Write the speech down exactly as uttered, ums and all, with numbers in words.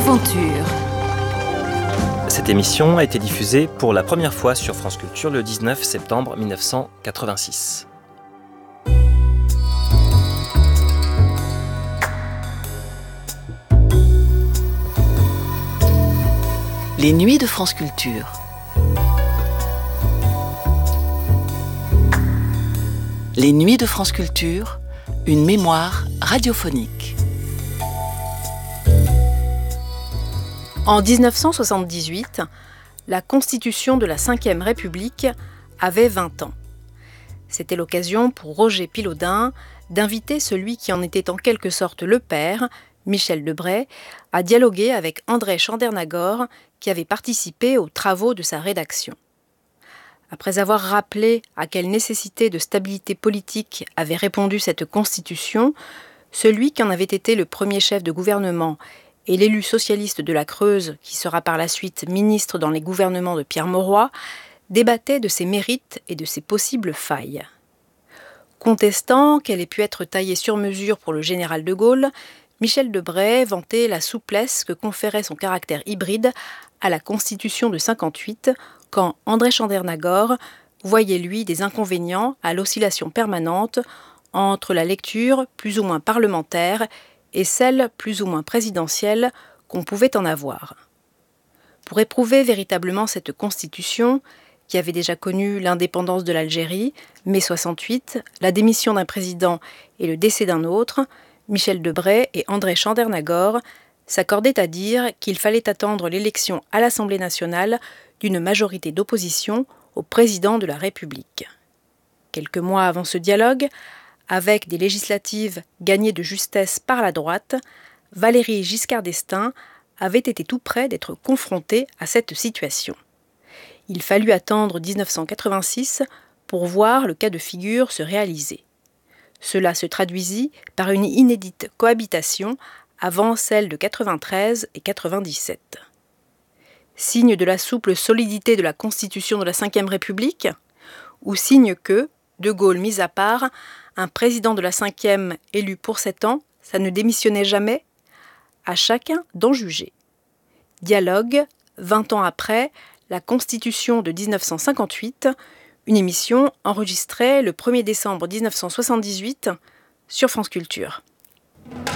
Aventure. Cette émission a été diffusée pour la première fois sur France Culture le dix-neuf septembre mille neuf cent quatre-vingt-six. Les nuits de France Culture. Les nuits de France Culture, une mémoire radiophonique. En dix-neuf cent soixante-dix-huit, la Constitution de la cinquième République avait vingt ans. C'était l'occasion pour Roger Pilaudin d'inviter celui qui en était en quelque sorte le père, Michel Debré, à dialoguer avec André Chandernagor, qui avait participé aux travaux de sa rédaction. Après avoir rappelé à quelle nécessité de stabilité politique avait répondu cette Constitution, celui qui en avait été le premier chef de gouvernement et l'élu socialiste de la Creuse, qui sera par la suite ministre dans les gouvernements de Pierre Mauroy, débattait de ses mérites et de ses possibles failles. Contestant qu'elle ait pu être taillée sur mesure pour le général de Gaulle, Michel Debré vantait la souplesse que conférait son caractère hybride à la Constitution de cinquante-huit, quand André Chandernagor voyait, lui, des inconvénients à l'oscillation permanente entre la lecture plus ou moins parlementaire et celle plus ou moins présidentielle qu'on pouvait en avoir. Pour éprouver véritablement cette Constitution, qui avait déjà connu l'indépendance de l'Algérie, mai soixante-huit, la démission d'un président et le décès d'un autre, Michel Debré et André Chandernagor s'accordaient à dire qu'il fallait attendre l'élection à l'Assemblée nationale d'une majorité d'opposition au président de la République. Quelques mois avant ce dialogue, avec des législatives gagnées de justesse par la droite, Valéry Giscard d'Estaing avait été tout près d'être confronté à cette situation. Il fallut attendre dix-neuf cent quatre-vingt-six pour voir le cas de figure se réaliser. Cela se traduisit par une inédite cohabitation avant celle de quatre-vingt-treize et quatre-vingt-dix-sept. Signe de la souple solidité de la Constitution de la cinquième République, ou signe que, De Gaulle mis à part, un président de la cinquième élu pour sept ans, ça ne démissionnait jamais? À chacun d'en juger. Dialogue, vingt ans après, la Constitution de dix-neuf cent cinquante-huit, une émission enregistrée le premier décembre mille neuf cent soixante-dix-huit sur France Culture.